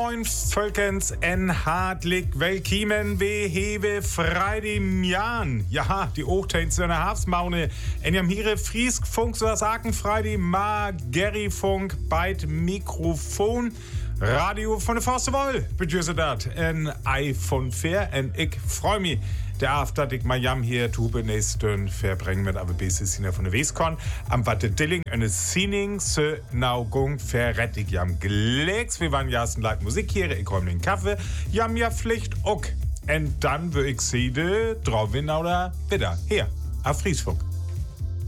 Moin Völkens en hartlich willkommen we hewe Freitagmjan. Ja, die Ochtens in der Hafsmaune. En jam hier Frieskfunk so sagen Freitag ma Gerryfunk beit Mikrofon. Radio von der Forstewoll, begrüße dat. En iPhone fair en ich freu mich. Der After, ich mal jam hier tube nächsten verbringen mit aber bis von der Weskon. Am Watte Dilling eine Siening se Naugung verrettig jam Glex. Wir waren jassen live Musik hier, ich räum den Kaffee. Jam ja Pflicht ook. Und dann will ich sie de Drauwin oder wieder hier, auf Friesfunk.